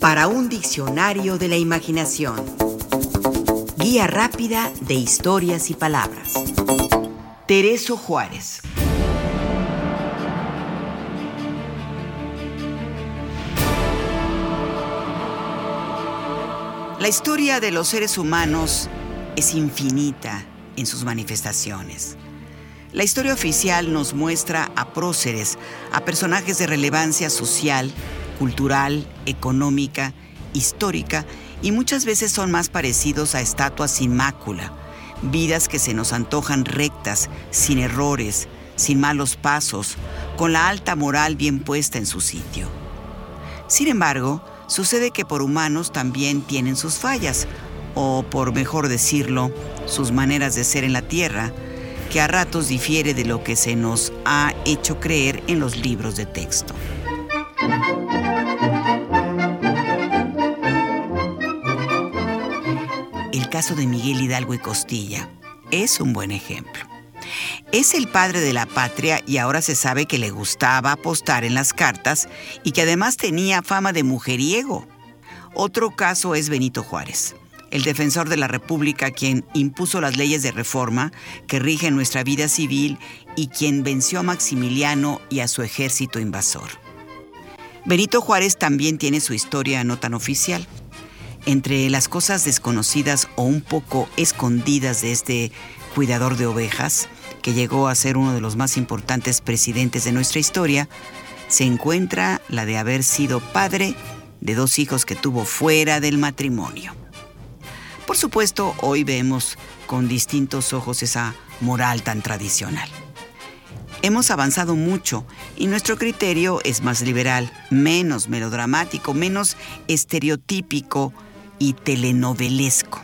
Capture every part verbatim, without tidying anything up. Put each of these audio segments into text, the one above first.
para un diccionario de la imaginación. Guía rápida de historias y palabras. Tereso Juárez. La historia de los seres humanos es infinita en sus manifestaciones. La historia oficial nos muestra a próceres, a personajes de relevancia social, cultural, económica, histórica, y muchas veces son más parecidos a estatuas sin mácula, vidas que se nos antojan rectas, sin errores, sin malos pasos, con la alta moral bien puesta en su sitio. Sin embargo, sucede que por humanos también tienen sus fallas, o por mejor decirlo, sus maneras de ser en la tierra, que a ratos difiere de lo que se nos ha hecho creer en los libros de texto. El caso de Miguel Hidalgo y Costilla es un buen ejemplo. Es el padre de la patria y ahora se sabe que le gustaba apostar en las cartas y que además tenía fama de mujeriego. Otro caso es Benito Juárez, el defensor de la República, quien impuso las leyes de reforma que rigen nuestra vida civil y quien venció a Maximiliano y a su ejército invasor. Benito Juárez también tiene su historia no tan oficial. Entre las cosas desconocidas o un poco escondidas de este cuidador de ovejas, que llegó a ser uno de los más importantes presidentes de nuestra historia, se encuentra la de haber sido padre de dos hijos que tuvo fuera del matrimonio. Por supuesto, hoy vemos con distintos ojos esa moral tan tradicional. Hemos avanzado mucho y nuestro criterio es más liberal, menos melodramático, menos estereotípico y telenovelesco.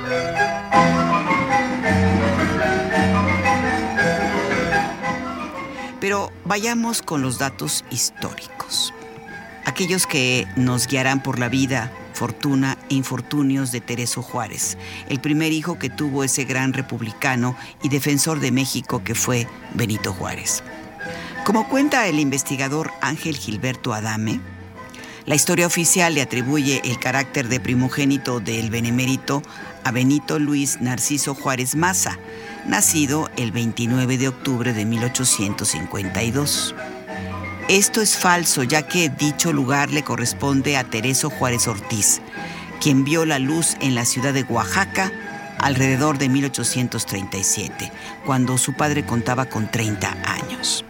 Pero vayamos con los datos históricos, aquellos que nos guiarán por la vida, fortuna e infortunios de Tereso Juárez, el primer hijo que tuvo ese gran republicano y defensor de México que fue Benito Juárez. Como cuenta el investigador Ángel Gilberto Adame, la historia oficial le atribuye el carácter de primogénito del benemérito a Benito Luis Narciso Juárez Maza, nacido el veintinueve de octubre de mil ochocientos cincuenta y dos. Esto es falso, ya que dicho lugar le corresponde a Tereso Juárez Ortiz, quien vio la luz en la ciudad de Oaxaca alrededor de mil ochocientos treinta y siete, cuando su padre contaba con treinta años.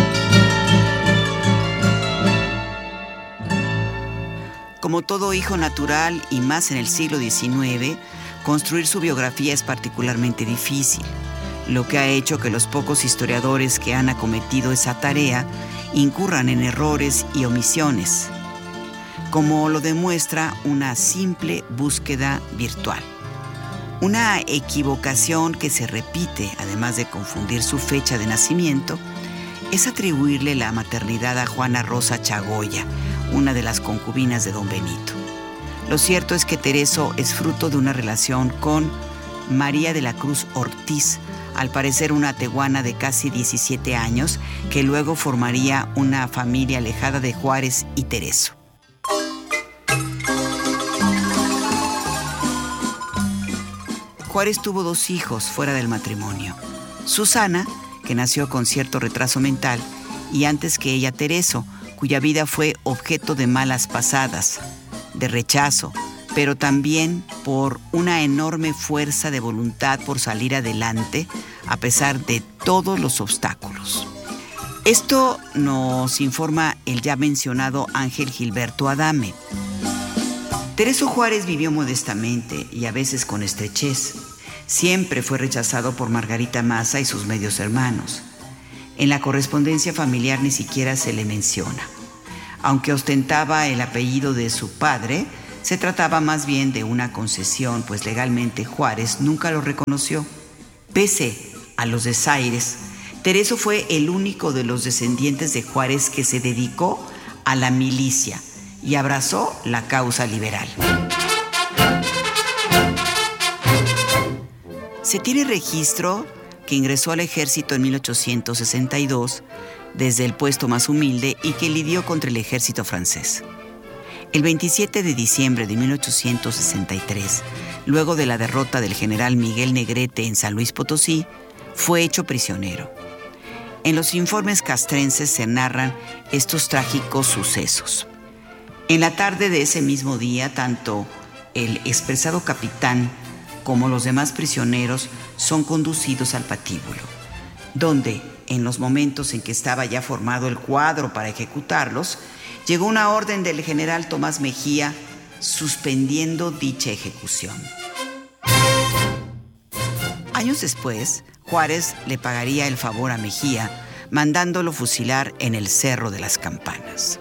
Como todo hijo natural, y más en el siglo diecinueve, construir su biografía es particularmente difícil, lo que ha hecho que los pocos historiadores que han acometido esa tarea incurran en errores y omisiones, como lo demuestra una simple búsqueda virtual. Una equivocación que se repite, además de confundir su fecha de nacimiento, es atribuirle la maternidad a Juana Rosa Chagoya, una de las concubinas de don Benito. Lo cierto es que Tereso es fruto de una relación con María de la Cruz Ortiz, al parecer una tehuana de casi diecisiete años, que luego formaría una familia alejada de Juárez y Tereso. Juárez tuvo dos hijos fuera del matrimonio. Susana, que nació con cierto retraso mental, y antes que ella Tereso, cuya vida fue objeto de malas pasadas, de rechazo, pero también por una enorme fuerza de voluntad por salir adelante a pesar de todos los obstáculos. Esto nos informa el ya mencionado Ángel Gilberto Adame. Tereso Juárez vivió modestamente y a veces con estrechez. Siempre fue rechazado por Margarita Maza y sus medios hermanos. En la correspondencia familiar ni siquiera se le menciona. Aunque ostentaba el apellido de su padre, se trataba más bien de una concesión, pues legalmente Juárez nunca lo reconoció. Pese a los desaires, Tereso fue el único de los descendientes de Juárez que se dedicó a la milicia y abrazó la causa liberal. Se tiene registro que ingresó al ejército en mil ochocientos sesenta y dos desde el puesto más humilde y que lidió contra el ejército francés. El veintisiete de diciembre de mil ochocientos sesenta y tres, luego de la derrota del general Miguel Negrete en San Luis Potosí, fue hecho prisionero. En los informes castrenses se narran estos trágicos sucesos. En la tarde de ese mismo día, tanto el expresado capitán como los demás prisioneros son conducidos al patíbulo, donde, en los momentos en que estaba ya formado el cuadro para ejecutarlos, llegó una orden del general Tomás Mejía suspendiendo dicha ejecución. Años después, Juárez le pagaría el favor a Mejía, mandándolo fusilar en el Cerro de las Campanas.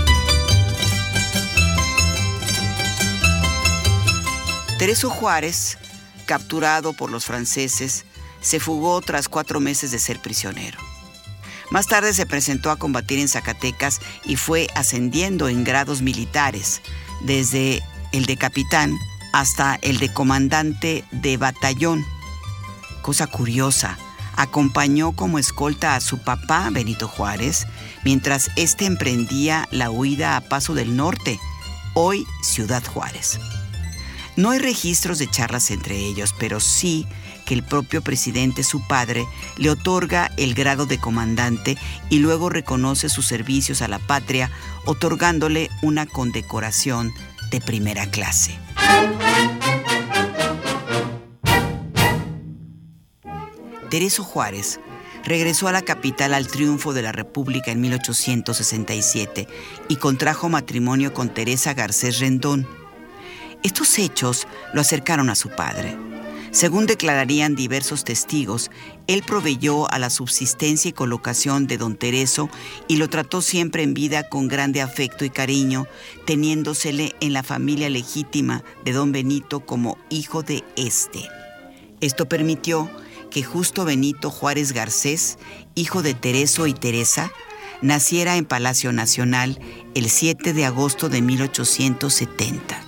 Tereso Juárez, capturado por los franceses, se fugó tras cuatro meses de ser prisionero. Más tarde se presentó a combatir en Zacatecas y fue ascendiendo en grados militares, desde el de capitán hasta el de comandante de batallón. Cosa curiosa, acompañó como escolta a su papá, Benito Juárez, mientras éste emprendía la huida a Paso del Norte, hoy Ciudad Juárez. No hay registros de charlas entre ellos, pero sí que el propio presidente, su padre, le otorga el grado de comandante y luego reconoce sus servicios a la patria, otorgándole una condecoración de primera clase. Tereso Juárez regresó a la capital al triunfo de la República en mil ochocientos sesenta y siete y contrajo matrimonio con Teresa Garcés Rendón. Estos hechos lo acercaron a su padre. Según declararían diversos testigos, él proveyó a la subsistencia y colocación de don Tereso y lo trató siempre en vida con grande afecto y cariño, teniéndosele en la familia legítima de don Benito como hijo de este. Esto permitió que Justo Benito Juárez Garcés, hijo de Tereso y Teresa, naciera en Palacio Nacional el siete de agosto de mil ochocientos setenta.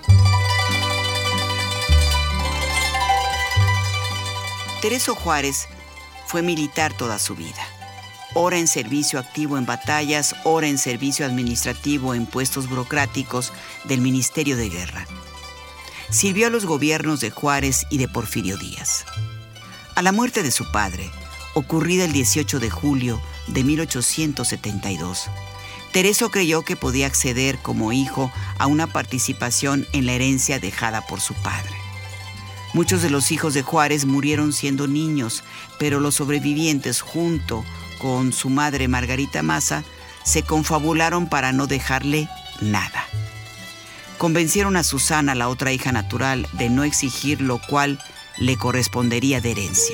Tereso Juárez fue militar toda su vida, ora en servicio activo en batallas, ora en servicio administrativo en puestos burocráticos del Ministerio de Guerra. Sirvió a los gobiernos de Juárez y de Porfirio Díaz. A la muerte de su padre, ocurrida el dieciocho de julio de mil ochocientos setenta y dos, Tereso creyó que podía acceder como hijo a una participación en la herencia dejada por su padre. Muchos de los hijos de Juárez murieron siendo niños, pero los sobrevivientes, junto con su madre Margarita Maza, se confabularon para no dejarle nada. Convencieron a Susana, la otra hija natural, de no exigir lo cual le correspondería de herencia.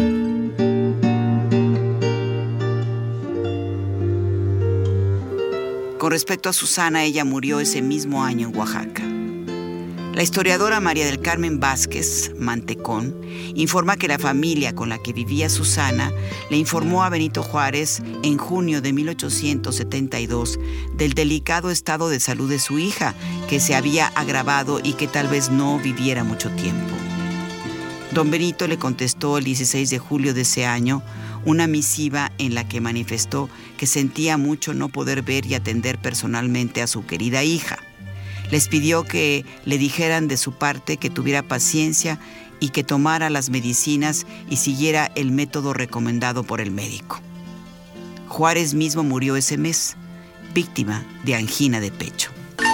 Con respecto a Susana, ella murió ese mismo año en Oaxaca. La historiadora María del Carmen Vázquez Mantecón informa que la familia con la que vivía Susana le informó a Benito Juárez en junio de mil ochocientos setenta y dos del delicado estado de salud de su hija, que se había agravado y que tal vez no viviera mucho tiempo. Don Benito le contestó el dieciséis de julio de ese año una misiva en la que manifestó que sentía mucho no poder ver y atender personalmente a su querida hija. Les pidió que le dijeran de su parte que tuviera paciencia y que tomara las medicinas y siguiera el método recomendado por el médico. Juárez mismo murió ese mes, víctima de angina de pecho.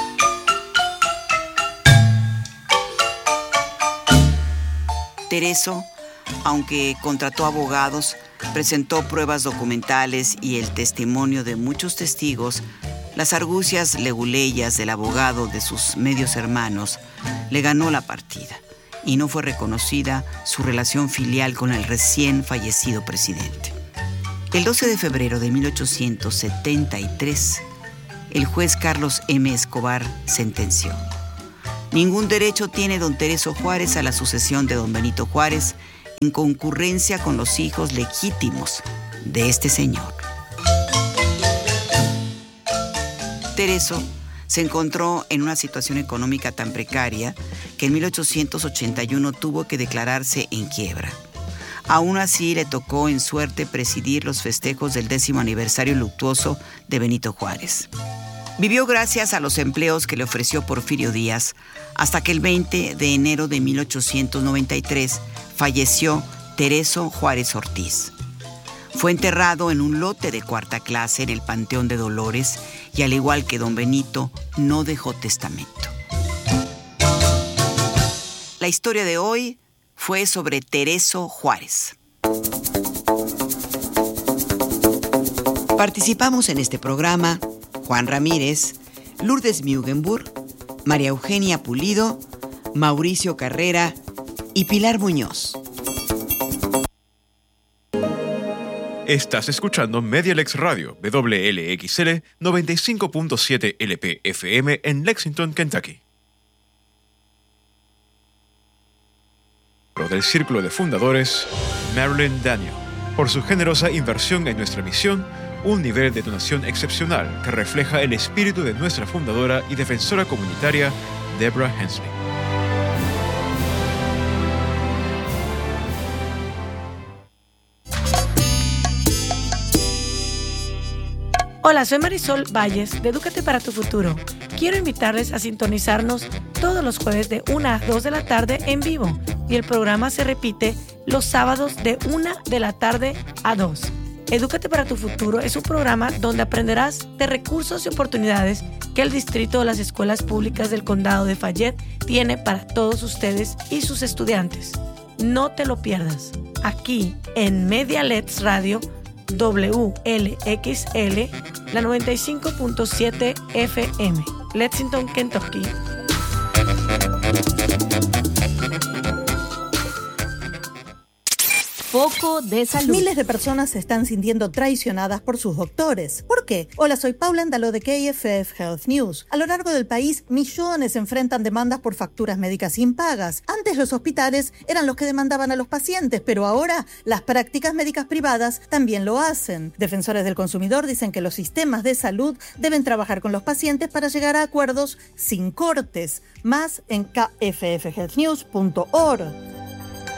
Tereso, aunque contrató abogados, presentó pruebas documentales y el testimonio de muchos testigos, las argucias leguleyas del abogado de sus medios hermanos, le ganó la partida y no fue reconocida su relación filial con el recién fallecido presidente. El doce de febrero de mil ochocientos setenta y tres, el juez Carlos M. Escobar sentenció: ningún derecho tiene don Tereso Juárez a la sucesión de don Benito Juárez en concurrencia con los hijos legítimos de este señor. Tereso se encontró en una situación económica tan precaria que en mil ochocientos ochenta y uno tuvo que declararse en quiebra. Aún así, le tocó en suerte presidir los festejos del décimo aniversario luctuoso de Benito Juárez. Vivió gracias a los empleos que le ofreció Porfirio Díaz, hasta que el veinte de enero de mil ochocientos noventa y tres falleció Tereso Juárez Ortiz. Fue enterrado en un lote de cuarta clase en el Panteón de Dolores y, al igual que don Benito, no dejó testamento. La historia de hoy fue sobre Tereso Juárez. Participamos en este programa Juan Ramírez, Lourdes Mugenburg, María Eugenia Pulido, Mauricio Carrera y Pilar Muñoz. Estás escuchando Medialex Radio, W L X L noventa y cinco punto siete L P F M en Lexington, Kentucky. Del Círculo de Fundadores, Marilyn Daniel, por su generosa inversión en nuestra misión, un nivel de donación excepcional que refleja el espíritu de nuestra fundadora y defensora comunitaria, Deborah Hensley. Hola, soy Marisol Valles de Edúcate para tu Futuro. Quiero invitarles a sintonizarnos todos los jueves de una a dos de la tarde en vivo y el programa se repite los sábados de una de la tarde a dos. Edúcate para tu Futuro es un programa donde aprenderás de recursos y oportunidades que el Distrito de las Escuelas Públicas del Condado de Fayette tiene para todos ustedes y sus estudiantes. No te lo pierdas. Aquí en Medialex Radio, W L X L, la noventa y cinco punto siete F M, Lexington, Kentucky. Foco de salud. Miles de personas se están sintiendo traicionadas por sus doctores. ¿Por qué? Hola, soy Paula Andaló de K F F Health News. A lo largo del país, millones enfrentan demandas por facturas médicas impagas. Antes los hospitales eran los que demandaban a los pacientes, pero ahora las prácticas médicas privadas también lo hacen. Defensores del consumidor dicen que los sistemas de salud deben trabajar con los pacientes para llegar a acuerdos sin cortes. Más en K F F health news punto org.